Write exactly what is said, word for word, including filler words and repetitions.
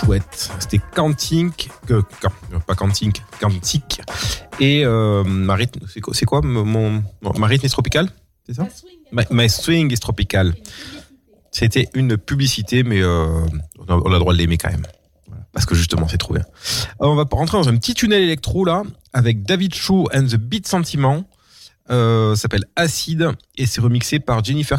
chouette. C'était Quantique, que, pas Quantique, Quantique. Et euh, ma rythme, c'est quoi, c'est quoi mon, mon, ma rythme est tropical, c'est ça? My, my swing is tropical. C'était une publicité, mais euh, on, a, on a le droit de l'aimer quand même. Parce que justement, c'est trop bien. Alors, on va rentrer dans un petit tunnel électro là, avec David Chou and the Beat Sentiment. Euh, ça s'appelle Acide et c'est remixé par Jennifer